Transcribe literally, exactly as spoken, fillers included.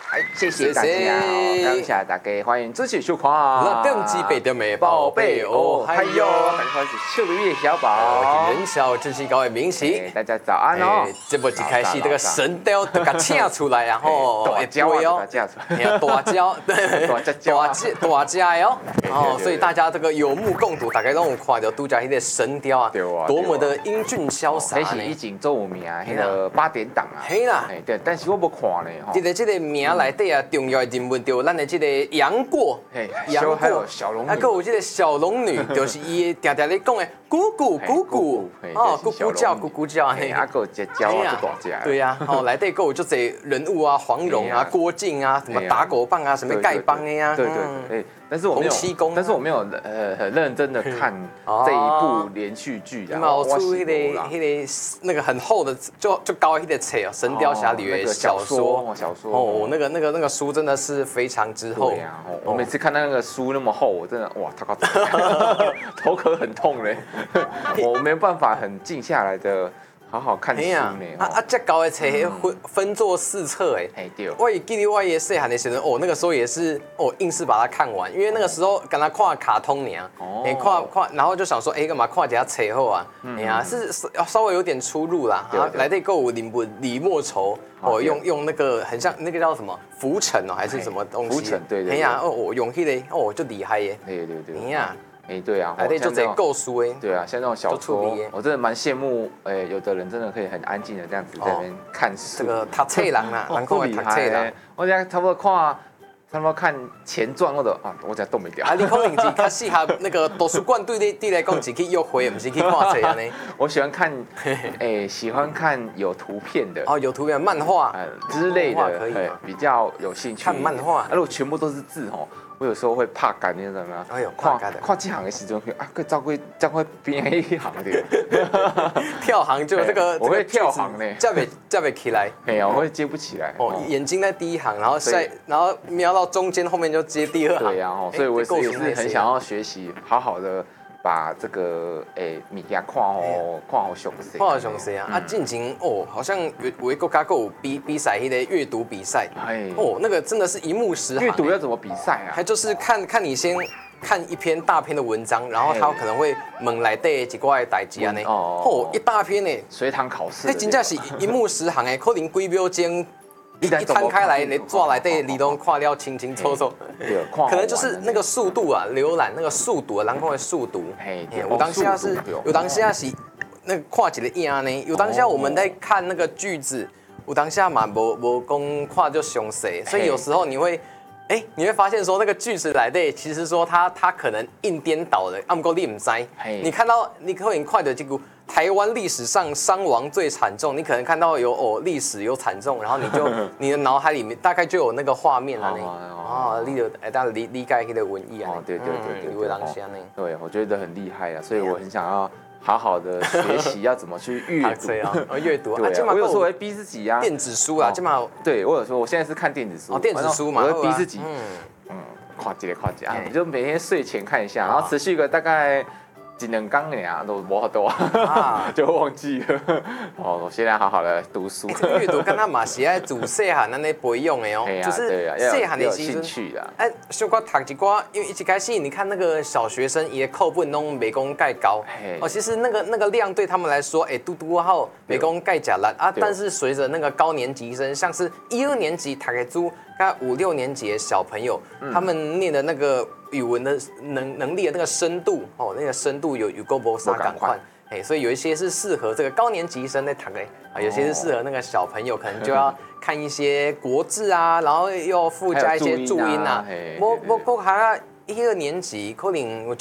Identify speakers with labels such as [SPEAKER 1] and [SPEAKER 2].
[SPEAKER 1] 哎，谢谢大家哦，感谢大家，欢迎继续收看。
[SPEAKER 2] 那电机北的美宝贝哦，
[SPEAKER 1] 还有大家好，是秀的月小宝，
[SPEAKER 2] 人小志气高的明喜，
[SPEAKER 1] 大家早安哦。
[SPEAKER 2] 这部一开始这个神雕都给请出来，然后
[SPEAKER 1] 大椒哦，
[SPEAKER 2] 大椒，对，大椒，大椒哦，哦，所以大家这个有目共睹，大家都有看到杜家那个神雕啊，多么的英俊潇洒。
[SPEAKER 1] 那是以前做有名，那个八点档啊，
[SPEAKER 2] 嘿啦，
[SPEAKER 1] 对，但是我无看呢。
[SPEAKER 2] 这个这个名内底啊，重要的人物就咱的这个杨过，
[SPEAKER 1] 杨过，小龙女，
[SPEAKER 2] 啊，还有这个小龙女，就是伊常常咧讲的姑姑姑姑，哦，咕咕叫咕咕叫，
[SPEAKER 1] 啊，还有只椒啊，大只。
[SPEAKER 2] 对呀，哦，内底还有就这人物啊，黄蓉啊，郭靖啊，什么打狗棒啊，什么丐帮的呀，
[SPEAKER 1] 对对对，但是我没有，但是我没有呃很认真的看这一部连续剧的。
[SPEAKER 2] 冒出那个那个那个很厚的，就就高一的册哦，《神雕侠侣》的小说，
[SPEAKER 1] 小说
[SPEAKER 2] 哦，那个那个那个书真的是非常之厚。
[SPEAKER 1] 对呀，我每次看到那个书那么厚，我真的哇，他靠，头壳很痛嘞，我没有办法很静下来的。好好看书呢，
[SPEAKER 2] 啊啊！这高的册分分作四册哎，
[SPEAKER 1] 哎对。
[SPEAKER 2] 我也记得我也细汉的时候，哦，那个时候也是哦，硬是把它看完，因为那个时候跟他看卡通呢，哎看看，然后就想说，哎干嘛看一下册后啊？哎呀，是稍微有点出入啦。啊，来这购李莫李莫愁哦，用用那个很像那个叫什么浮尘哦，还是什么东西？
[SPEAKER 1] 浮尘对对。
[SPEAKER 2] 哎呀，哦，我用那个哦就厉害耶。
[SPEAKER 1] 对对对。
[SPEAKER 2] 哎呀。
[SPEAKER 1] 哎，对啊，
[SPEAKER 2] 哎，对，就这够书哎。
[SPEAKER 1] 对啊，像那种小说，我真的蛮羡慕。哎，有的人真的可以很安静的这样子在那边看书。
[SPEAKER 2] 这个读册人啊，蛮酷的读册人。
[SPEAKER 1] 我现在差不多看，差不多看前传或者啊，我这动没掉。
[SPEAKER 2] 啊，你可能是较适合那个图书馆对你对来讲是去约会，不是去看册安尼。
[SPEAKER 1] 我喜欢看，哎，喜欢看有图片的。
[SPEAKER 2] 哦，有图片漫画
[SPEAKER 1] 之类的，可以比较有兴趣。
[SPEAKER 2] 看漫画，
[SPEAKER 1] 如果全部都是字哦。我有时候会怕赶，你知道吗？
[SPEAKER 2] 哎呦，怕赶的。
[SPEAKER 1] 跨这行的时阵，啊，个照规照规边一行的。
[SPEAKER 2] 跳行就这个，
[SPEAKER 1] 我会跳行呢，
[SPEAKER 2] 叫不叫不起来。
[SPEAKER 1] 哎呀，我会接不起来。
[SPEAKER 2] 哦，眼睛在第一行，然后在，然后瞄到中间，后面就接第二行。
[SPEAKER 1] 对呀，哦，所以我也是很想要学习，好好的。把这个诶物件看好看好详细，
[SPEAKER 2] 看好详细啊！啊，进行哦，好像有有一个国家有比比赛，那个阅读比赛，哎，哦，那个真的是一目十行。
[SPEAKER 1] 阅读要怎么比赛啊？
[SPEAKER 2] 还就是看看你先看一篇大篇的文章，然后他可能会问来对几块代志啊呢？哦，一大篇呢，
[SPEAKER 1] 随堂考试。
[SPEAKER 2] 那真正是一目十行诶，可能几秒钟。一摊开来，你抓来对你都看了清清楚楚，可能就是那个速度啊，浏览那个速度啊，然后的速度。有当下是，有当下是那个看一个影呢，有当下我们在看那个句子，有当下嘛无无讲看就详细，所以有时候你会，哎，你会发现说那个句子来对，其实说它它可能硬颠倒了，啊不过你唔知，你看到你可能看到这个。台湾历史上伤亡最惨重，你可能看到有哦历史有惨重，然后你就你的脑海里面大概就有那个画面了呢。哦，你就哎，大家理理解那个文艺啊。
[SPEAKER 1] 哦，对对对对，
[SPEAKER 2] 有的人先呢。
[SPEAKER 1] 对，我觉得很厉害啊，所以我很想要好好的学习要怎么去阅读
[SPEAKER 2] 啊，阅读。
[SPEAKER 1] 对，我有时候会逼自己啊。
[SPEAKER 2] 电子书啊，这嘛。
[SPEAKER 1] 对，我有时候我现在是看电子书。
[SPEAKER 2] 哦，电子书嘛，
[SPEAKER 1] 我会逼自己。嗯嗯，跨界跨界啊，就每天睡前看一下，然后持续个大概。一两缸呀，都无好多啊，就忘记了。哦，我现在好好的读书。
[SPEAKER 2] 阅读跟他嘛是爱自细汉咱咧培养的哦，就是细汉的时阵。哎，小可读一寡，因为一开始你看那个小学生，伊的课本拢没讲介高。哦，其实那个那个量对他们来说，哎，嘟嘟号没讲介假烂啊。但是随着那个高年级生，像是一二年级读的书，跟五六年级的小朋友，他们念的那个。语文的能能力的那个深度哦，那个深度有有够不啥赶快哎，所以有一些是适合这个高年级生在读的啊，有些是适合那个小朋友，可能就要看一些国字啊，然后又附加一些注音啊。我我我还一二年级可能